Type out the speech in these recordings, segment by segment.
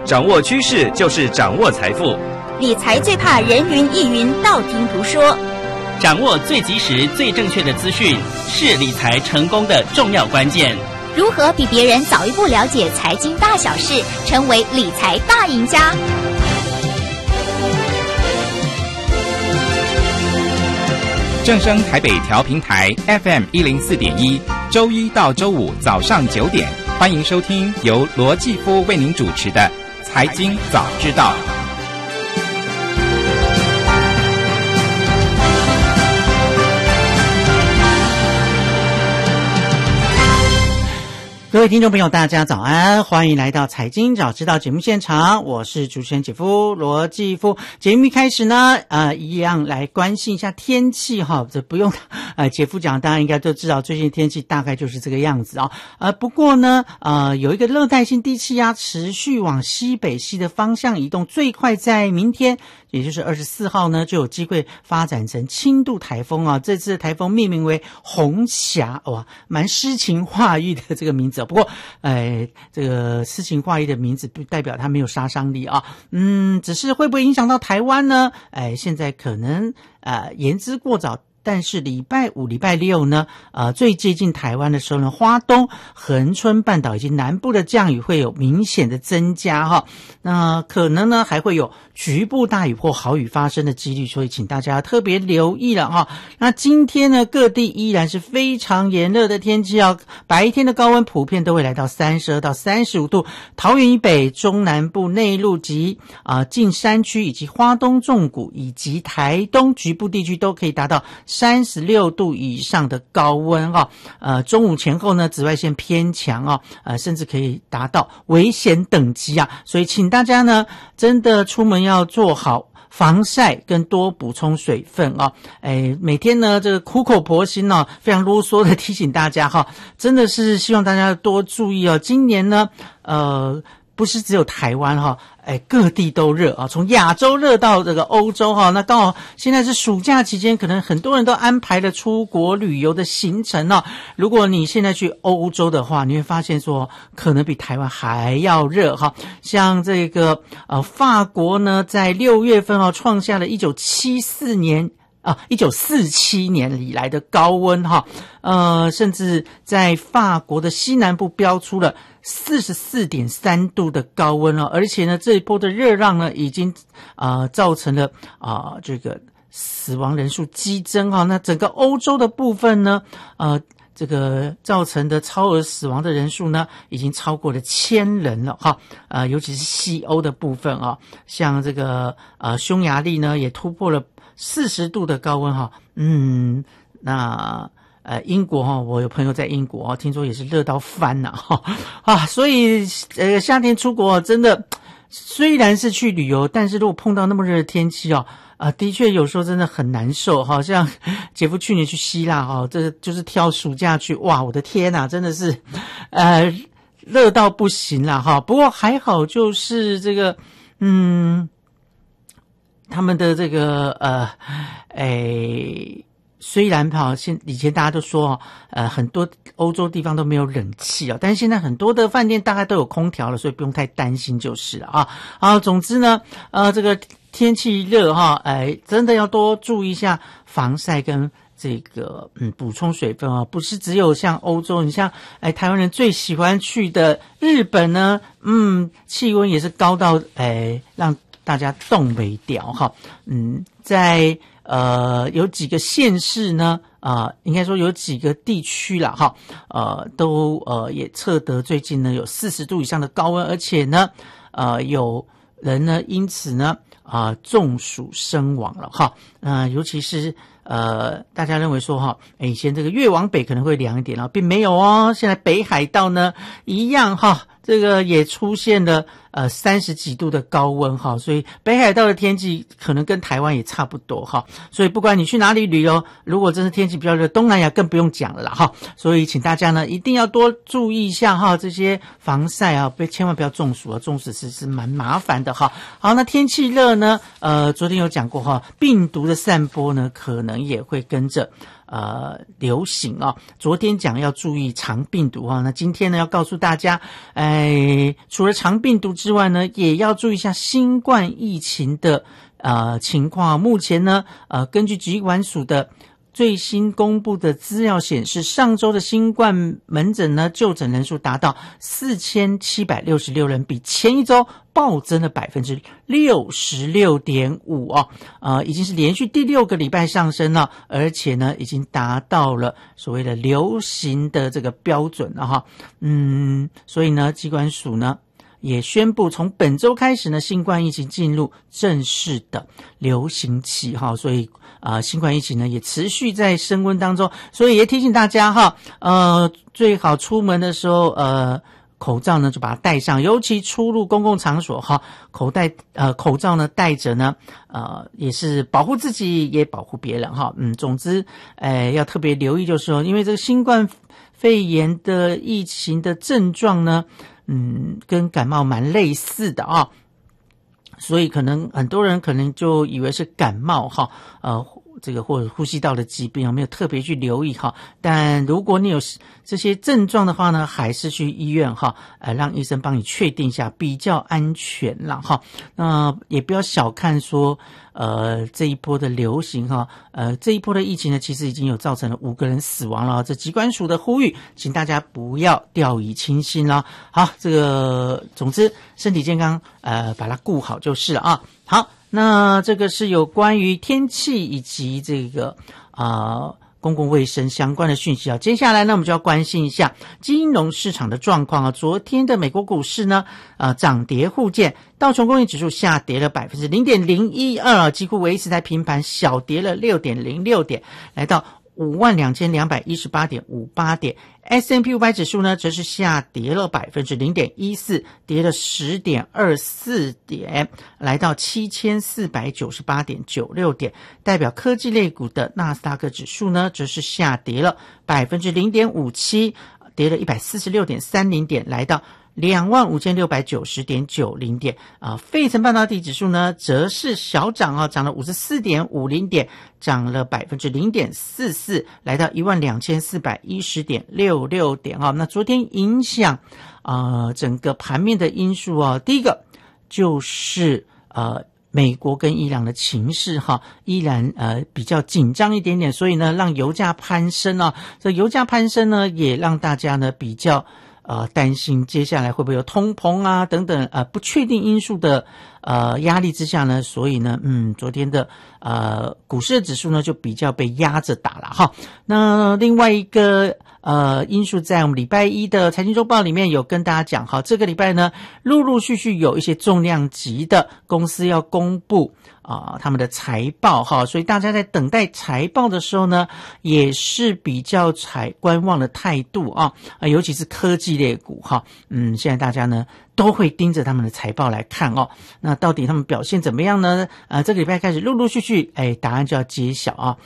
掌握趋势就是掌握财富。 理财最怕人云亦云，道听途说。 掌握最及时、最正确的资讯，是理财成功的重要关键。 如何比别人早一步了解财经大小事，成为理财大赢家？ 正声台北调频台 FM 104.1，周一到周五早上9点，欢迎收听由罗继夫为您主持的《财经早知道》。 各位听众朋友大家早安，欢迎来到财经早知道节目现场，我是主持人姐夫罗继夫。节目一开始呢一样来关心一下天气哈，这不用姐夫讲，大家应该都知道最近天气大概就是这个样子不过呢有一个热带性低气压持续往西北西的方向移动，最快在明天也就是24号呢就有机会发展成轻度台风这次的台风命名为红霞，哇，蛮诗情画意的这个名字不过这个诗情画意的名字不代表它没有杀伤力只是会不会影响到台湾呢？现在可能言之过早。但是礼拜五、礼拜六呢，最接近台湾的时候呢，花东、恒春半岛以及南部的降雨会有明显的增加那可能呢还会有局部大雨或豪雨发生的几率，所以请大家特别留意了那今天呢，各地依然是非常炎热的天气白天的高温普遍都会来到32到35度，桃园以北、中南部内陆及近山区以及花东纵谷以及台东局部地区都可以达到36度以上的高温中午前后呢，紫外线偏强甚至可以达到危险等级所以请大家呢真的出门要做好防晒跟多补充水分每天呢这个苦口婆心非常啰嗦的提醒大家真的是希望大家多注意今年呢不是只有台湾各地都热从亚洲热到这个欧洲那刚好现在是暑假期间，可能很多人都安排了出国旅游的行程如果你现在去欧洲的话，你会发现说可能比台湾还要热像这个法国呢在6月份创下了1947年以来的高温甚至在法国的西南部标出了44.3 度的高温而且呢这一波的热浪呢已经造成了这个死亡人数激增那整个欧洲的部分呢这个造成的超额死亡的人数呢已经超过了1000人了尤其是西欧的部分像这个匈牙利呢也突破了40度的高温那英国我有朋友在英国听说也是热到翻了所以夏天出国真的虽然是去旅游，但是如果碰到那么热的天气的确有时候真的很难受像姐夫去年去希腊这就是挑暑假去，哇，我的天哪，真的是热到不行啦不过还好就是这个他们的这个虽然以前大家都说很多欧洲地方都没有冷气但是现在很多的饭店大概都有空调了，所以不用太担心就是了总之呢这个天气热真的要多注意一下防晒跟这个补充水分不是只有像欧洲，你像台湾人最喜欢去的日本呢气温也是高到让大家冻没掉在有几个县市呢应该说有几个地区啦都也测得最近呢有40度以上的高温，而且呢有人呢因此呢中暑身亡了尤其是大家认为说以前这个越往北可能会凉一点并没有现在北海道呢一样这个也出现了30几度的高温所以北海道的天气可能跟台湾也差不多所以不管你去哪里旅游，如果真是天气比较热，东南亚更不用讲了啦所以请大家呢一定要多注意一下这些防晒千万不要中暑中暑是蛮麻烦的好，那天气热呢昨天有讲过病毒的散播呢可能也会跟着流行啊。昨天讲要注意肠病毒啊，那今天呢要告诉大家，除了肠病毒之外呢，也要注意一下新冠疫情的情况。目前呢根据疾管署的最新公布的资料显示，上周的新冠门诊呢就诊人数达到4766人，比前一周暴增了 66.5% 已经是连续第6个礼拜上升了，而且呢已经达到了所谓的流行的这个标准了哈。所以呢疾管署呢也宣布，从本周开始呢，新冠疫情进入正式的流行期哈，所以新冠疫情呢也持续在升温当中，所以也提醒大家哈，最好出门的时候口罩呢就把它戴上，尤其出入公共场所哈，口罩呢戴着呢也是保护自己也保护别人哈。总之要特别留意，就是说因为这个新冠肺炎的疫情的症状呢跟感冒蛮类似的啊，所以可能很多人可能就以为是感冒哈，这个或者呼吸道的疾病没有特别去留意哈。但如果你有这些症状的话呢，还是去医院哈，让医生帮你确定一下比较安全啦哈。那也不要小看说这一波的流行哈，这一波的疫情呢，其实已经有造成了5个人死亡了。这疾管署的呼吁，请大家不要掉以轻心了。好，这个总之身体健康把它顾好就是了啊。好，那这个是有关于天气以及这个公共卫生相关的讯息啊。接下来呢，我们就要关心一下金融市场的状况啊。昨天的美国股市呢，涨跌互见，道琼工业指数下跌了 0.012%， 几乎维持在平盘，小跌了 6.06 点，来到52,218.58 点。S&P 500指数呢则是下跌了 0.14%， 跌了 10.24 点，来到 7,498.96 点。代表科技类股的纳斯达克指数呢则是下跌了 0.57%， 跌了 146.30 点，来到25,690.90 点费城半导体指数呢则是小涨涨了 54.50 点，涨了 0.44%， 来到 12,410.66 点那昨天影响整个盘面的因素第一个就是美国跟伊朗的情势依然比较紧张一点点，所以呢让油价攀升这油价攀升呢也让大家呢比较担心接下来会不会有通膨等等不确定因素的压力之下呢，所以呢昨天的股市的指数呢就比较被压着打了那另外一个因素在我们礼拜一的财经周报里面有跟大家讲这个礼拜呢陆陆续续有一些重量级的公司要公布他们的财报所以大家在等待财报的时候呢也是比较观望的态度尤其是科技类股现在大家呢都会盯着他们的财报来看那到底他们表现怎么样呢这个礼拜开始陆陆续续答案就要揭晓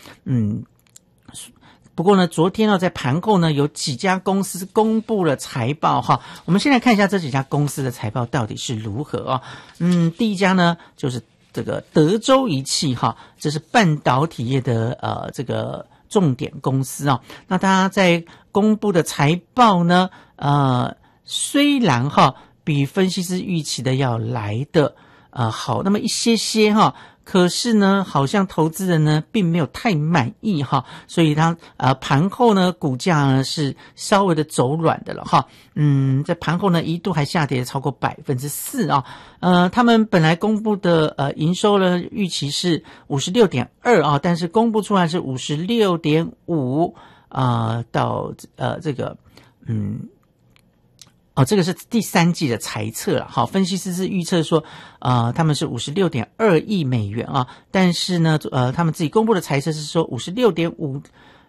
不过呢昨天在盘后呢有几家公司公布了财报我们先来看一下这几家公司的财报到底是如何第一家呢就是这个德州仪器这是半导体业的这个重点公司那它在公布的财报呢虽然比分析师预期的要来的好那么一些些可是呢好像投资人呢并没有太满意所以它盘后呢股价呢是稍微的走软的了在盘后呢一度还下跌超过 4% 他们本来公布的营收呢预期是 56.2 但是公布出来是 56.5 到这个这个是第三季的财测了分析师是预测说他们是 56.2 亿美元但是呢他们自己公布的财测是说 56.5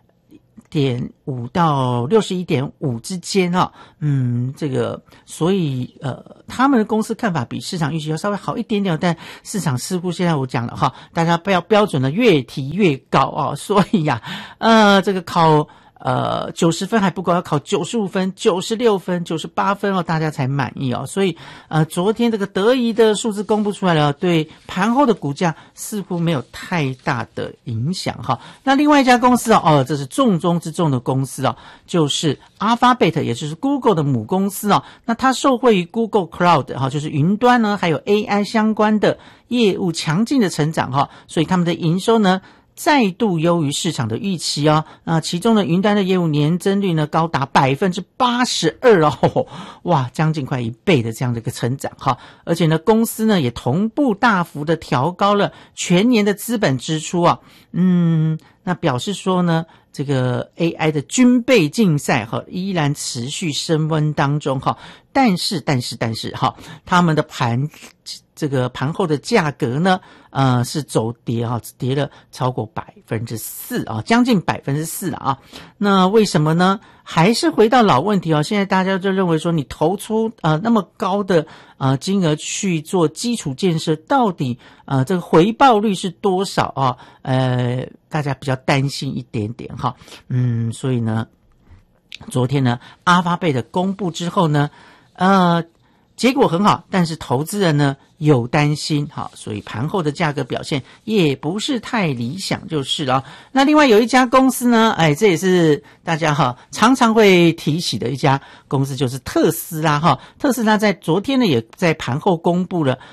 到 61.5 之间这个所以他们的公司看法比市场预期要稍微好一点点，但市场似乎现在我讲了大家不要标准的越提越高所以这个考 90分还不够，要考95分、96分、98分大家才满意所以昨天这个得宜的数字公布出来了，对盘后的股价似乎没有太大的影响那另外一家公司这是重中之重的公司就是 Alphabet， 也就是 Google 的母公司那它受惠于 Google Cloud 就是云端呢还有 AI 相关的业务强劲的成长所以他们的营收呢再度优于市场的预期其中的云端的业务年增率呢高达 82% 哇，将近快1倍的这样的一个成长而且呢公司呢也同步大幅的调高了全年的资本支出那表示说呢这个 AI 的军备竞赛依然持续升温当中但是他们的这个盘后的价格呢是走跌跌了超过 4% 将近 4% 了那为什么呢？还是回到老问题现在大家就认为说你投出那么高的金额去做基础建设，到底这个回报率是多少大家比较担心一点点所以呢昨天呢Alphabet公布之后呢结果很好，但是投资人呢有担心所以盘后的价格表现也不是太理想就是了那另外有一家公司呢这也是大家常常会提起的一家公司，就是特斯拉特斯拉在昨天呢也在盘后公布了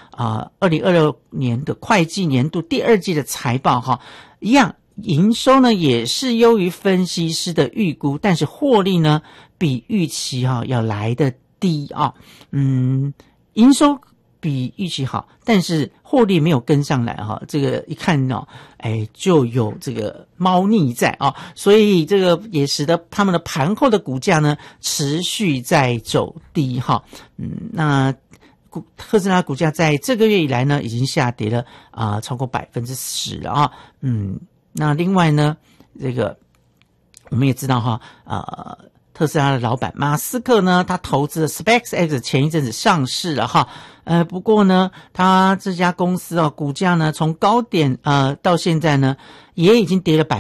2026年的会计年度第2季的财报一样营收呢也是优于分析师的预估，但是获利呢比预期要来得低营收比预期好，但是获利没有跟上来这个一看就有这个猫腻在所以这个也使得他们的盘后的股价呢持续在走低那特斯拉股价在这个月以来呢已经下跌了超过 10% 了那另外呢这个我们也知道特斯拉的老板马斯克呢他投资的 SpaceX 前一阵子上市了不过呢他这家公司股价呢从高点到现在呢也已经跌了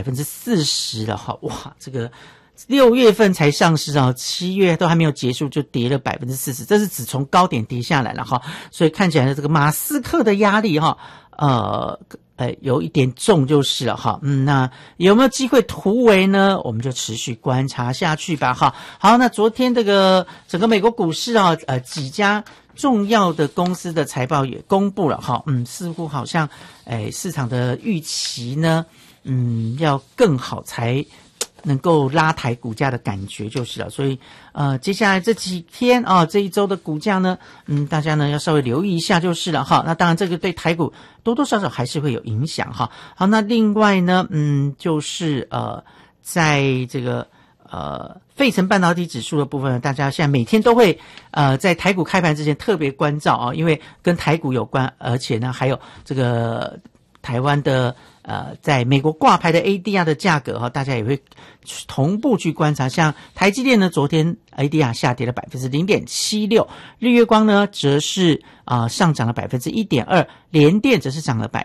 40% 了哇，这个6月份才上市7月都还没有结束就跌了 40%， 这是只从高点跌下来了所以看起来这个马斯克的压力有一点重就是了那有没有机会突围呢？我们就持续观察下去吧好，那昨天这个整个美国股市几家重要的公司的财报也公布了似乎好像市场的预期呢要更好才能够拉抬股价的感觉就是了，所以接下来这几天这一周的股价呢大家呢要稍微留意一下就是了那当然这个对台股多多少少还是会有影响好，那另外呢就是在这个费城半导体指数的部分，大家现在每天都会在台股开盘之前特别关照因为跟台股有关，而且呢还有这个台湾的在美国挂牌的 ADR 的价格大家也会同步去观察，像台积电呢昨天 ADR 下跌了 0.76%， 日月光呢则是上涨了 1.2%， 联电则是涨了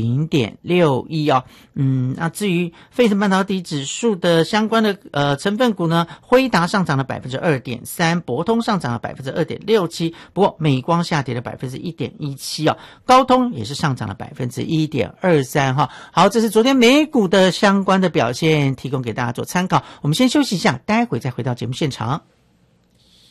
0.61%那至于费城半导体指数的相关的成分股呢，辉达上涨了 2.3%， 博通上涨了 2.67%， 不过美光下跌了 1.17%高通也是上涨了 1.23%好，这是昨天美股的相关的表现，提供给大家做参考。我们先休息一下，待会再回到节目现场。